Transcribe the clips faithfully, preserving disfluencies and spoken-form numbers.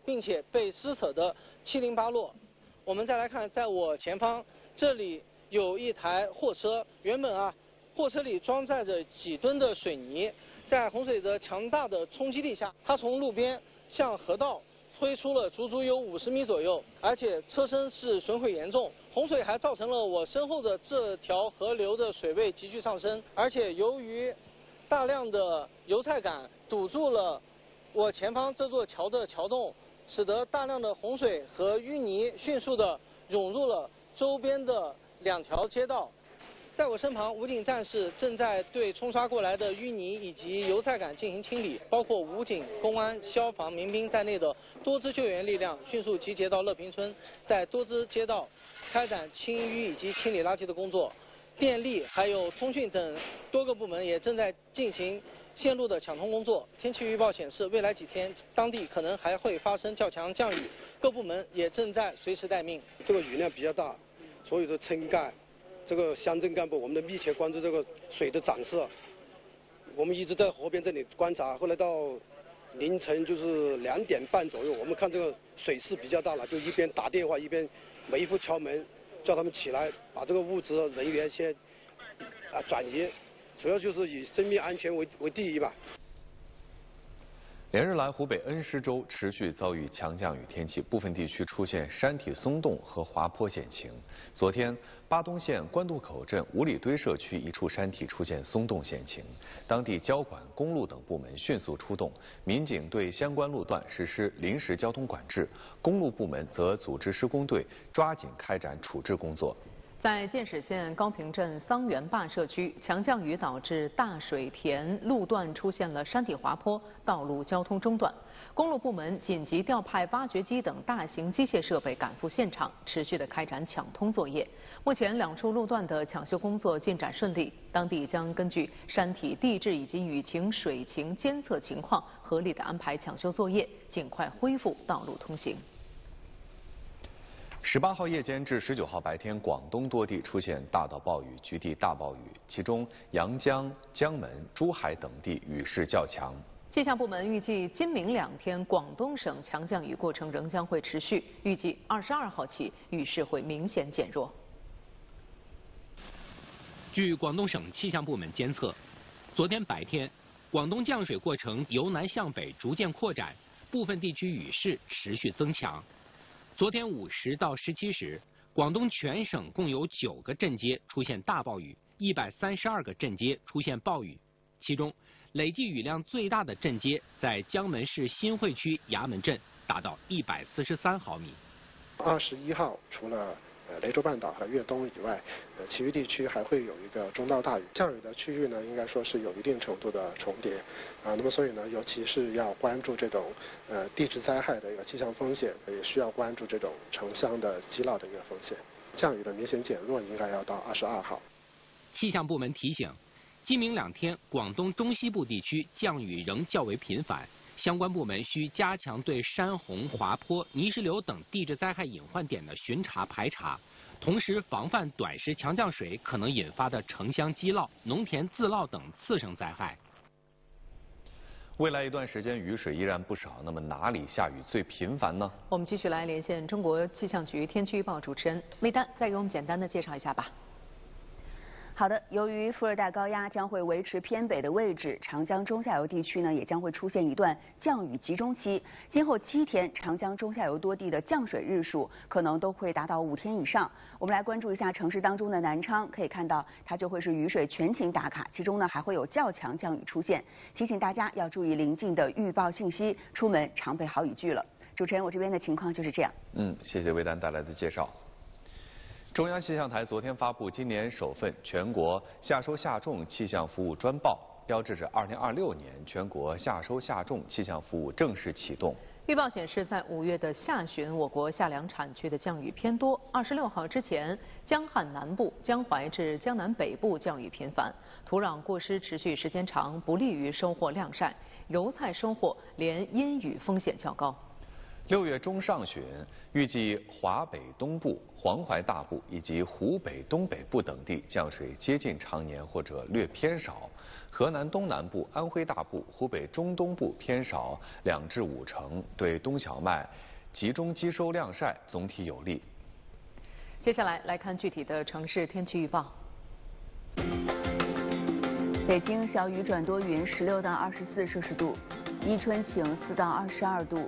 并且被撕扯得七零八落。我们再来看，在我前方这里有一台货车，原本啊，货车里装载着几吨的水泥，在洪水的强大的冲击力下，它从路边向河道推出了足足有五十米左右，而且车身是损毁严重。洪水还造成了我身后的这条河流的水位急剧上升，而且由于大量的油菜杆堵住了我前方这座桥的桥洞，使得大量的洪水和淤泥迅速的涌入了周边的两条街道。在我身旁，武警战士正在对冲刷过来的淤泥以及油菜杆进行清理，包括武警、公安、消防、民兵在内的多支救援力量迅速集结到乐平村，在多支街道开展清淤以及清理垃圾的工作。电力还有通讯等多个部门也正在进行线路的抢通工作。天气预报显示，未来几天当地可能还会发生较强降雨，各部门也正在随时待命。 这个雨量比较大，所有的村干、这个乡镇干部，我们都密切关注这个水的涨势。我们一直在河边这里观察，后来到凌晨就是两点半左右，我们看这个水势比较大了，就一边打电话一边每一户敲门，叫他们起来，把这个物资人员先啊转移，主要就是以生命安全为为第一吧。 连日来，湖北恩施州持续遭遇强降雨天气，部分地区出现山体松动和滑坡险情。昨天，巴东县官渡口镇五里堆社区一处山体出现松动险情，当地交管、公路等部门迅速出动，民警对相关路段实施临时交通管制，公路部门则组织施工队抓紧开展处置工作。 在建始县高坪镇桑园坝社区，强降雨导致大水田路段出现了山体滑坡，道路交通中断。公路部门紧急调派挖掘机等大型机械设备赶赴现场，持续的开展抢通作业。目前两处路段的抢修工作进展顺利，当地将根据山体地质以及雨情、水情监测情况，合理的安排抢修作业，尽快恢复道路通行。 十八号夜间至十九号白天，广东多地出现大到暴雨、局地大暴雨，其中阳江、江门、珠海等地雨势较强。 气象部门预计今明两天，广东省强降雨过程仍将会持续，预计二十二号起雨势会明显减弱。 据广东省气象部门监测，昨天白天，广东降水过程由南向北逐渐扩展，部分地区雨势持续增强。昨天午时到十七时，广东全省共有九个镇街出现大暴雨，一百三十二个镇街出现暴雨，其中累计雨量最大的镇街在江门市新会区衙门镇，达到一百四十三毫米。 二十一号，除了呃雷州半岛和粤东以外，呃其余地区还会有一个中到大雨，降雨的区域呢，应该说是有一定程度的重叠啊。那么所以呢，尤其是要关注这种呃地质灾害的一个气象风险，也需要关注这种城乡的积涝的一个风险。降雨的明显减弱应该要到二十二号。 气象部门提醒，今明两天广东中西部地区降雨仍较为频繁，相关部门需加强对山洪、滑坡、泥石流等地质灾害隐患点的巡查排查，同时防范短时强降水可能引发的城乡积涝、农田自涝等次生灾害。 未来一段时间雨水依然不少，那么哪里下雨最频繁呢？ 我们继续来连线中国气象局天气预报主持人魏丹，再给我们简单的介绍一下吧。 好的，由于副热带高压将会维持偏北的位置，长江中下游地区呢也将会出现一段降雨集中期。今后七天，长江中下游多地的降水日数可能都会达到五天以上。我们来关注一下城市当中的南昌，可以看到它就会是雨水全情打卡，其中呢还会有较强降雨出现。提醒大家要注意临近的预报信息，出门常备好雨具了。主持人，我这边的情况就是这样。 嗯，谢谢魏丹带来的介绍。中央气象台昨天发布今年首份全国夏收夏种气象服务专报，标志着二零二六年全国夏收夏种气象服务正式启动。 预报显示，在五月的下旬，我国夏粮产区的降雨偏多。二十六号之前，江汉南部、江淮至江南北部降雨频繁，土壤过湿持续时间长，不利于收获晾晒，油菜收获连阴雨风险较高。 六月中上旬，预计华北东部、黄淮大部以及湖北东北部等地降水接近常年或者略偏少，河南东南部、安徽大部、湖北中东部偏少两至五成，对冬小麦集中积收晾晒总体有利。 接下来来看具体的城市天气预报。 北京小雨转多云，十六到二十四摄氏度；伊春晴，四到二十二度。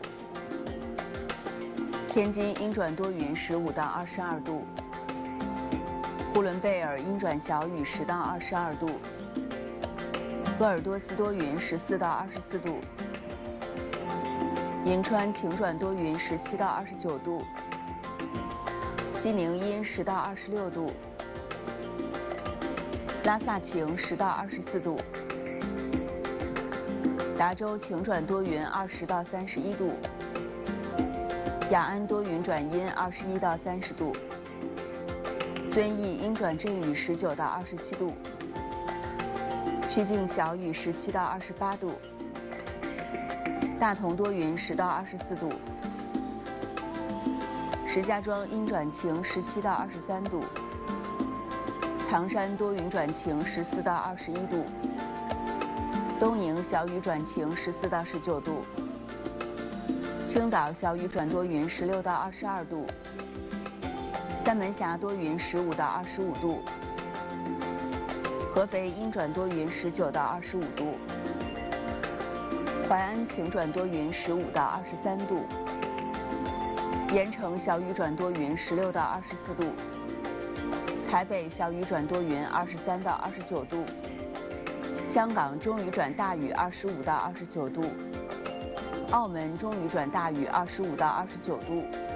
天津阴转多云，十五到二十二度；呼伦贝尔阴转小雨，十到二十二度；鄂尔多斯多云，十四到二十四度；银川晴转多云，十七到二十九度；西宁阴，十到二十六度；拉萨晴，十到二十四度；达州晴转多云，二十到三十一度。雅安多云转阴，二十一到三十度；遵义阴转阵雨，十九到二十七度；曲靖小雨，十七到二十八度；大同多云，十到二十四度；石家庄阴转晴，十七到二十三度；唐山多云转晴，十四到二十一度；东营小雨转晴，十四到十九度。青岛小雨转多云，十六到二十二度；三门峡多云，十五到二十五度；合肥阴转多云，十九到二十五度；淮安晴转多云，十五到二十三度；盐城小雨转多云，十六到二十四度；台北小雨转多云，二十三到二十九度；香港中雨转大雨，二十五到二十九度。澳门中雨转大雨，二十五到二十九度。